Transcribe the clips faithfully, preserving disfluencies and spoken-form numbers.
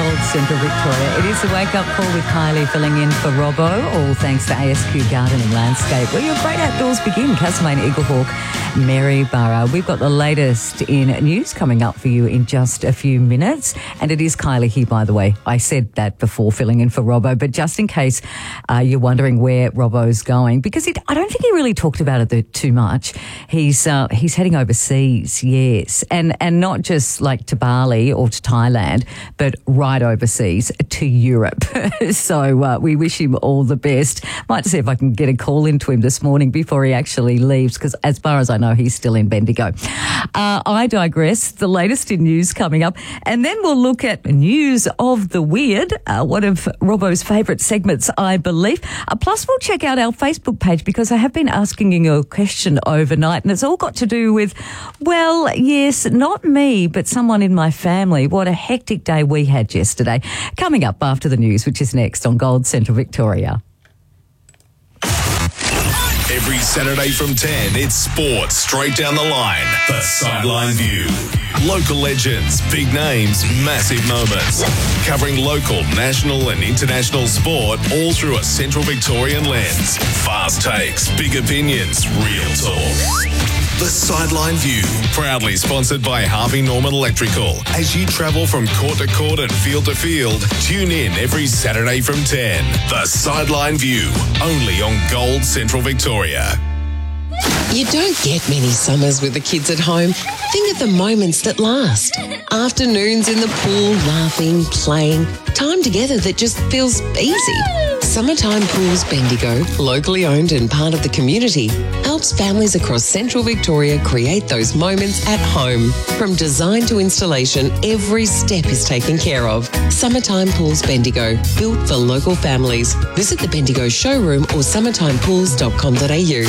Gold Central Victoria. It is the wake-up call with Kylie filling in for Robbo, all thanks to A S Q Gardening Landscape, where your great outdoors begin. Castlemaine, Eaglehawk, Maryborough. We've got the latest in news coming up for you in just a few minutes. And it is Kylie here, by the way. I said that before filling in for Robbo, but just in case uh, you're wondering where Robbo's going, because it, I don't think he really talked about it the, too much. He's uh, he's heading overseas, yes, and and not just like to Bali or to Thailand, but right overseas to Europe. so uh, we wish him all the best. Might see if I can get a call into him this morning before he actually leaves, because as far as I know, he's still in Bendigo. Uh, I digress. The latest in news coming up, and then we'll look at news of the weird, uh, one of Robbo's favourite segments, I believe. Uh, plus, we'll check out our Facebook page, because I have been asking you a question overnight, and it's all got to do with, well, yes, not me, but someone in my family. What a hectic day we had yesterday. Coming up after the news, which is next on Gold Central Victoria. Every Saturday from ten, it's sports straight down the line. The Sideline View. Local legends, big names, massive moments. Covering local, national and international sport all through a Central Victorian lens. Fast takes, big opinions, real talk. The Sideline View, proudly sponsored by Harvey Norman Electrical. As you travel from court to court and field to field, tune in every Saturday from ten. The Sideline View, only on Gold Central Victoria. You don't get many summers with the kids at home. Think of the moments that last. Afternoons in the pool, laughing, playing. Time together that just feels easy. Summertime Pools Bendigo, locally owned and part of the community, helps families across Central Victoria create those moments at home. From design to installation, every step is taken care of. Summertime Pools Bendigo, built for local families. Visit the Bendigo showroom or summertime pools dot com dot a u.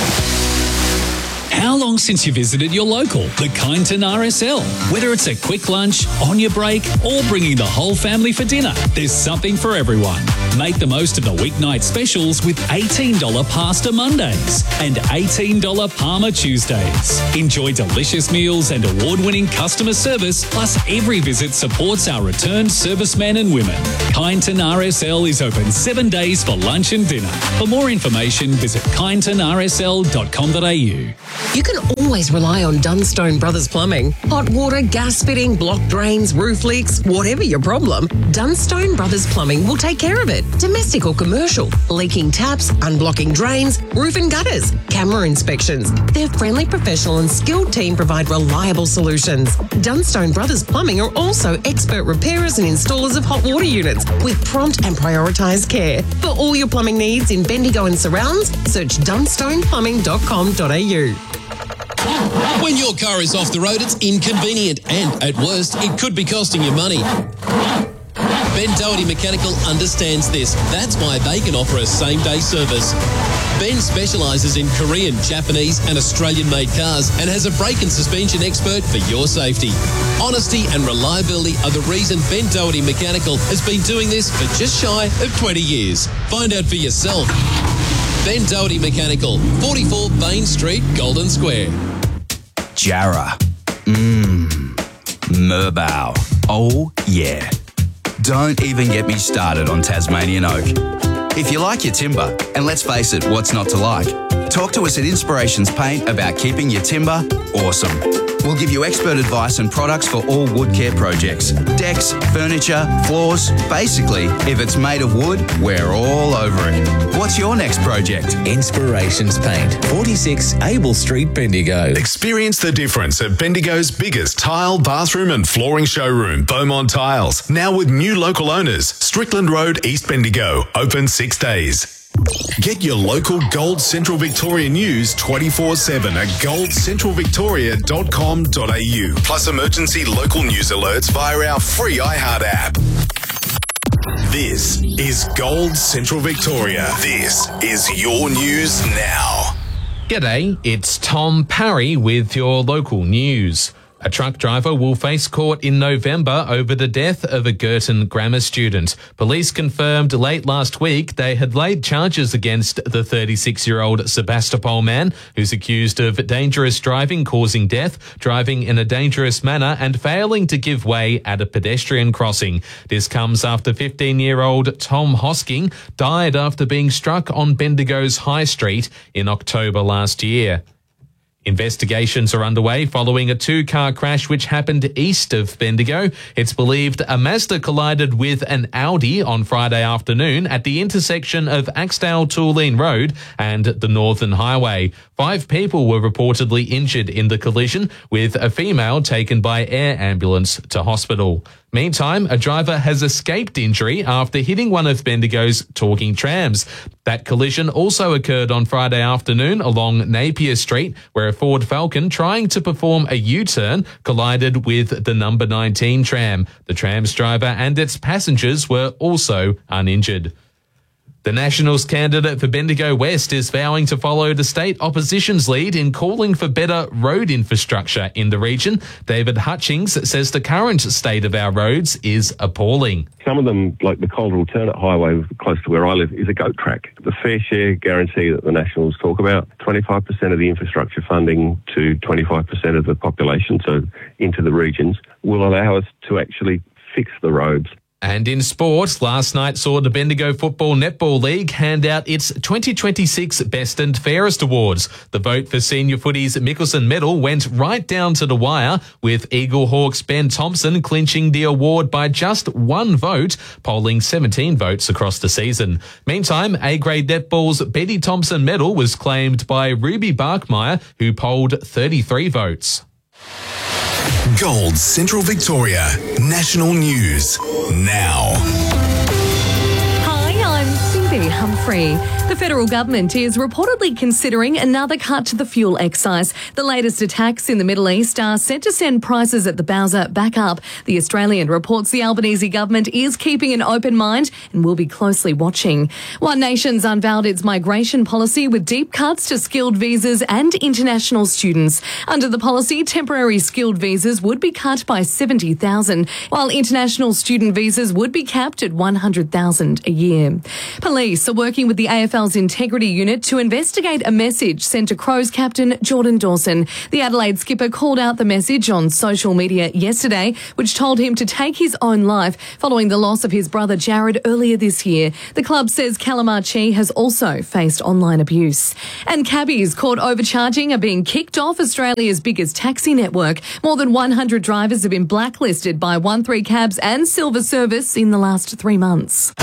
How long since you visited your local, the Kyneton R S L? Whether it's a quick lunch, on your break, or bringing the whole family for dinner, there's something for everyone. Make the most of the weeknight specials with eighteen dollars Pasta Mondays and eighteen dollars Parma Tuesdays. Enjoy delicious meals and award-winning customer service, plus every visit supports our returned servicemen and women. Kyneton R S L is open seven days for lunch and dinner. For more information, visit kyneton r s l dot com dot a u. You can always rely on Dunstone Brothers Plumbing. Hot water, gas fitting, blocked drains, roof leaks, whatever your problem, Dunstone Brothers Plumbing will take care of it. Domestic or commercial, leaking taps, unblocking drains, roof and gutters, camera inspections. Their friendly, professional and skilled team provide reliable solutions. Dunstone Brothers Plumbing are also expert repairers and installers of hot water units with prompt and prioritised care. For all your plumbing needs in Bendigo and surrounds, search dunstone plumbing dot com dot a u. When your car is off the road, it's inconvenient and, at worst, it could be costing you money. Ben Doherty Mechanical understands this. That's why they can offer a same-day service. Ben specialises in Korean, Japanese and Australian-made cars and has a brake and suspension expert for your safety. Honesty and reliability are the reason Ben Doherty Mechanical has been doing this for just shy of twenty years. Find out for yourself. Ben Doherty Mechanical, forty-four Bain Street, Golden Square. Jarrah. Mmm. Merbau. Oh, yeah. Don't even get me started on Tasmanian oak. If you like your timber, and let's face it, what's not to like? Talk to us at Inspirations Paint about keeping your timber awesome. We'll give you expert advice and products for all wood care projects. Decks, furniture, floors. Basically, if it's made of wood, we're all over it. What's your next project? Inspirations Paint, forty-six Abel Street, Bendigo. Experience the difference at Bendigo's biggest tile, bathroom and flooring showroom, Beaumont Tiles. Now with new local owners, Strickland Road, East Bendigo. Open six days. Get your local Gold Central Victoria news twenty-four seven at gold central victoria dot com dot a u. Plus emergency local news alerts via our free iHeart app. This is Gold Central Victoria. This is your news now. G'day, it's Tom Parry with your local news. A truck driver will face court in November over the death of a Girton grammar student. Police confirmed late last week they had laid charges against the thirty-six-year-old Sebastopol man, who's accused of dangerous driving causing death, driving in a dangerous manner and failing to give way at a pedestrian crossing. This comes after fifteen-year-old Tom Hosking died after being struck on Bendigo's High Street in October last year. Investigations are underway following a two-car crash which happened east of Bendigo. It's believed a Mazda collided with an Audi on Friday afternoon at the intersection of Axdale-Tooleen Road and the Northern Highway. Five people were reportedly injured in the collision, with a female taken by air ambulance to hospital. Meantime, a driver has escaped injury after hitting one of Bendigo's talking trams. That collision also occurred on Friday afternoon along Napier Street, where a Ford Falcon trying to perform a U-turn collided with the number nineteen tram. The tram's driver and its passengers were also uninjured. The Nationals candidate for Bendigo West is vowing to follow the state opposition's lead in calling for better road infrastructure in the region. David Hutchings says the current state of our roads is appalling. Some of them, like the Calder Alternate Highway close to where I live, is a goat track. The fair share guarantee that the Nationals talk about, twenty-five percent of the infrastructure funding to twenty-five percent of the population, so into the regions, will allow us to actually fix the roads. And in sport, last night saw the Bendigo Football Netball League hand out its twenty twenty-six Best and Fairest Awards. The vote for Senior Footy's Mickelson Medal went right down to the wire, with Eagle Hawks Ben Thompson clinching the award by just one vote, polling seventeen votes across the season. Meantime, A-grade netball's Betty Thompson Medal was claimed by Ruby Barkmeyer, who polled thirty-three votes. Gold Central Victoria National News now. Hi, I'm Cindy Humphrey. The federal government is reportedly considering another cut to the fuel excise. The latest attacks in the Middle East are set to send prices at the Bowser back up. The Australian reports the Albanese government is keeping an open mind and will be closely watching. One Nation's unveiled its migration policy with deep cuts to skilled visas and international students. Under the policy, temporary skilled visas would be cut by seventy thousand, while international student visas would be capped at one hundred thousand a year. Police are working with the A F L's Integrity Unit to investigate a message sent to Crows captain Jordan Dawson. The Adelaide skipper called out the message on social media yesterday, which told him to take his own life following the loss of his brother Jared earlier this year. The club says Calamarchi has also faced online abuse. And cabbies caught overcharging are being kicked off Australia's biggest taxi network. More than one hundred drivers have been blacklisted by one three Cabs and Silver Service in the last three months.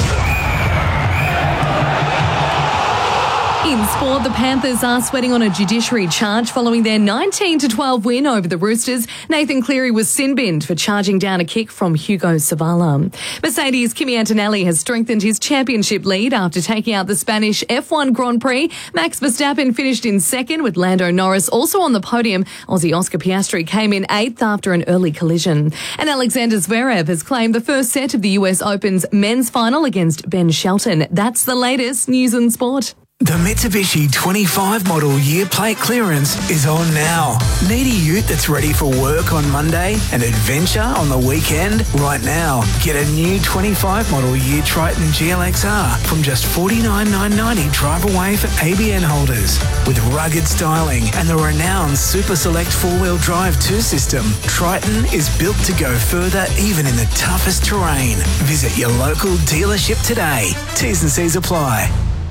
In sport, the Panthers are sweating on a judiciary charge following their nineteen to twelve win over the Roosters. Nathan Cleary was sin-binned for charging down a kick from Hugo Savala. Mercedes' Kimi Antonelli has strengthened his championship lead after taking out the Spanish F one Grand Prix. Max Verstappen finished in second, with Lando Norris also on the podium. Aussie Oscar Piastri came in eighth after an early collision. And Alexander Zverev has claimed the first set of the U S Open's men's final against Ben Shelton. That's the latest news and sport. The Mitsubishi twenty-five model year plate clearance is on now. Need a ute that's ready for work on Monday and adventure on the weekend? Right now, get a new twenty-five model year Triton G L X R from just forty-nine thousand nine hundred ninety drive away for A B N holders. With rugged styling and the renowned Super Select four-wheel drive two system, Triton is built to go further even in the toughest terrain. Visit your local dealership today. T's and C's apply.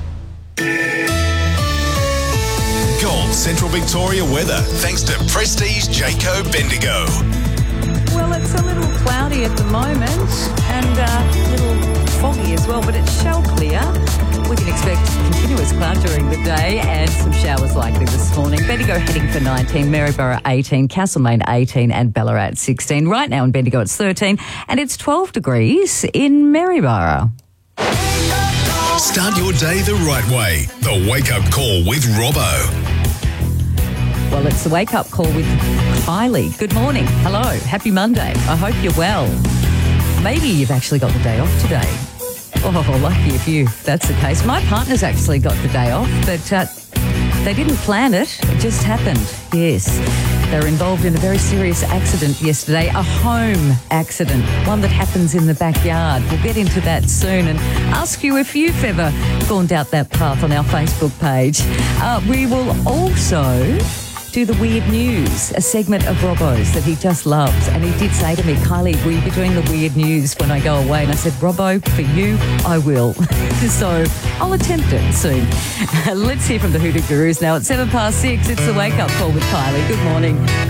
Gold Central Victoria weather, thanks to Prestige Jayco Bendigo. Well, it's a little cloudy at the moment and uh, a little foggy as well, but it shall clear. We can expect continuous cloud during the day and some showers likely this morning. Bendigo heading for nineteen, Maryborough eighteen, Castlemaine eighteen and Ballarat sixteen. Right now in Bendigo it's thirteen and it's twelve degrees in Maryborough. Start your day the right way. The Wake Up Call with Robbo. Well, it's the Wake Up Call with Kylie. Good morning. Hello. Happy Monday. I hope you're well. Maybe you've actually got the day off today. Oh, lucky if you, that's the case. My partner's actually got the day off, but uh, they didn't plan it. It just happened. Yes. They were involved in a very serious accident yesterday, a home accident, one that happens in the backyard. We'll get into that soon and ask you if you've ever gone down that path on our Facebook page. Uh, we will also do the weird news, a segment of Robbo's that he just loves. And he did say to me, Kylie, will you be doing the weird news when I go away? And I said, Robbo, for you, I will. So I'll attempt it soon. Let's hear from the Hoodoo Gurus now at seven past six. It's the Wake Up Call with Kylie. Good morning.